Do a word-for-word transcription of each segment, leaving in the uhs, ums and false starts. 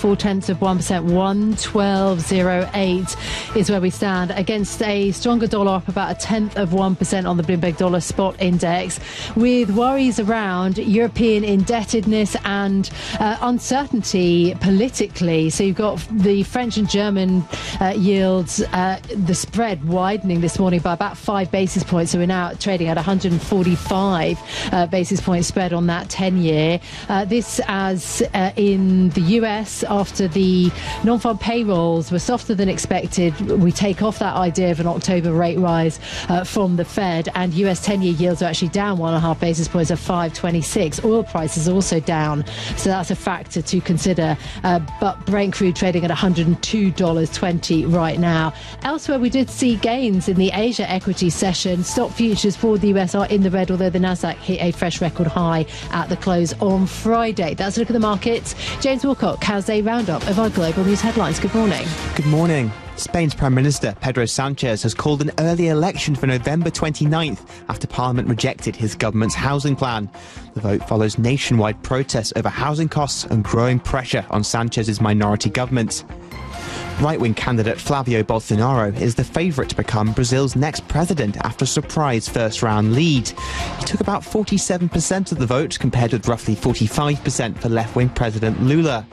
four tenths of one percent. one twelve oh eight is where we stand, against a stronger dollar up about a tenth of one percent on the Bloomberg Dollar Spot Index, with worries around European indebtedness and uh, uncertainty politically. So you've got the French and German uh, yields, uh, the spread widening this morning by about five basis points. So we're now trading at one hundred forty-five uh, basis point spread on that ten-year. Uh, this as uh, in the U S, after the non-farm payrolls were softer than expected, we take off that idea of an October rate rise uh, from the Fed, and U S ten-year yields are actually down one and a half basis points at five twenty-six. Oil prices also down, so that's a factor to consider. Uh, but Brent crude trading at one hundred two dollars twenty right now. Elsewhere, we did see gains in the Asia equity session. Stock futures for the U S are in the red, although the Nasdaq hit a fresh record high at the close on Friday. That's a look at the markets. James Wilcock has a roundup of our global news headlines. Good morning. Good morning. Spain's Prime Minister Pedro Sanchez has called an early election for November twenty-ninth after Parliament rejected his government's housing plan. The vote follows nationwide protests over housing costs and growing pressure on Sanchez's minority government. Right-wing candidate Flavio Bolsonaro is the favourite to become Brazil's next president after a surprise first-round lead. He took about forty-seven percent of the vote, compared with roughly forty-five percent for left-wing President Lula.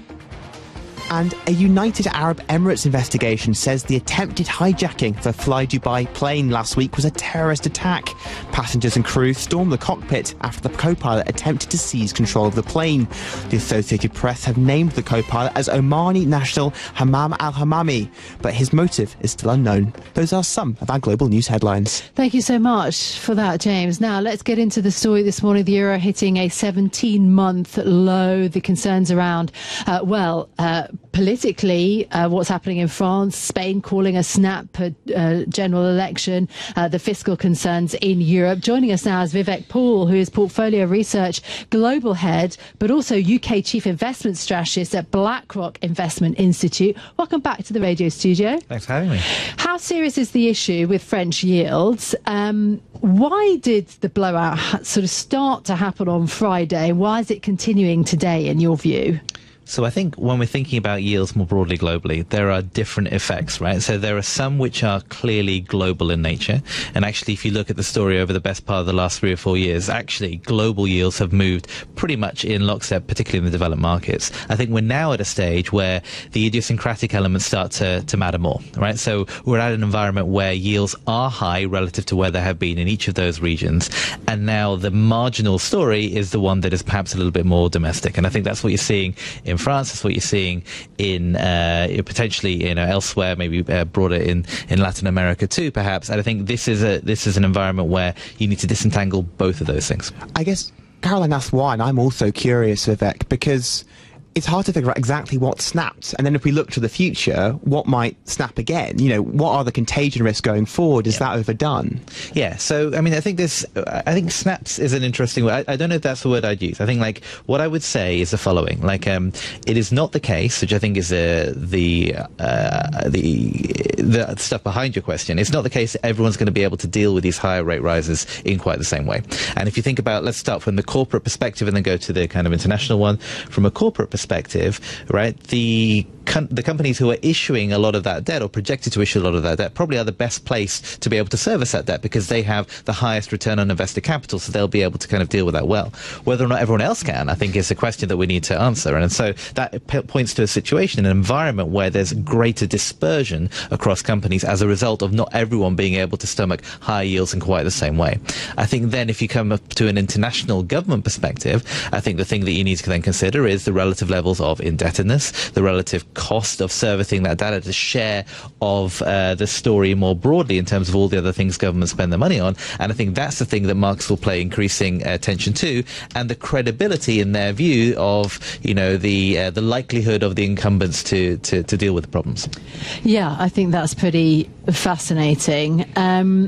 And a United Arab Emirates investigation says the attempted hijacking of a Fly Dubai plane last week was a terrorist attack. Passengers and crew stormed the cockpit after the co-pilot attempted to seize control of the plane. The Associated Press have named the co-pilot as Omani national Hammam al-Hammami, but his motive is still unknown. Those are some of our global news headlines. Thank you so much for that, James. Now, let's get into the story this morning. The euro hitting a seventeen-month low. The concerns around, uh, well, uh, politically, uh, what's happening in France, Spain calling a snap uh, general election, uh, the fiscal concerns in Europe. Joining us now is Vivek Paul, who is Portfolio Research Global Head, but also U K Chief Investment Strategist at BlackRock Investment Institute. Welcome back to the radio studio. Thanks for having me. How serious is the issue with French yields? Um, why did the blowout ha- sort of start to happen on Friday? Why is it continuing today, in your view? So I think when we're thinking about yields more broadly globally, there are different effects, right? So there are some which are clearly global in nature. And actually, if you look at the story over the best part of the last three or four years, actually global yields have moved pretty much in lockstep, particularly in the developed markets. I think we're now at a stage where the idiosyncratic elements start to, to matter more, right? So we're at an environment where yields are high relative to where they have been in each of those regions. And now the marginal story is the one that is perhaps a little bit more domestic. And I think that's what you're seeing in In France, that's what you're seeing in uh, potentially you know elsewhere, maybe uh, broader in, in Latin America too, perhaps. And I think this is a this is an environment where you need to disentangle both of those things. I guess, Caroline, that's why, and I'm also curious, Vivek, because it's hard to figure out exactly what snapped. And then if we look to the future, what might snap again? You know, what are the contagion risks going forward? Is yeah. that overdone? Yeah. So, I mean, I think this, I think snaps is an interesting word. I, I don't know if that's the word I'd use. I think, like, what I would say is the following. Like, um, it is not the case, which I think is uh, the, uh, the, the stuff behind your question. It's not the case that everyone's going to be able to deal with these higher rate rises in quite the same way. And if you think about, let's start from the corporate perspective and then go to the kind of international one. From a corporate perspective, perspective, right, the com- the companies who are issuing a lot of that debt or projected to issue a lot of that debt probably are the best placed to be able to service that debt because they have the highest return on invested capital, so they'll be able to kind of deal with that well. Whether or not everyone else can, I think, is a question that we need to answer. And so that p- points to a situation, an environment where there's greater dispersion across companies as a result of not everyone being able to stomach high yields in quite the same way. I think then if you come up to an international government perspective, I think the thing that you need to then consider is the relative levels of indebtedness, the relative cost of servicing that data, the share of uh, the story more broadly in terms of all the other things governments spend their money on. And I think that's the thing that markets will pay increasing attention to, and the credibility in their view of, you know, the uh, the likelihood of the incumbents to, to, to deal with the problems. Yeah, I think that's pretty fascinating. Um,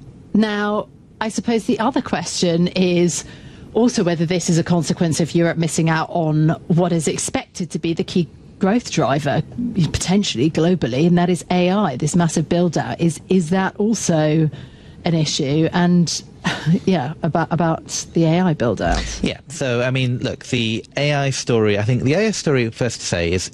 now, I suppose the other question is also whether this is a consequence of Europe missing out on what is expected to be the key growth driver, potentially globally, and that is A I, this massive build-out. Is, is that also an issue? And yeah, about about the A I build-out. Yeah, so, I mean, look, the A I story, I think the A I story, first to say, is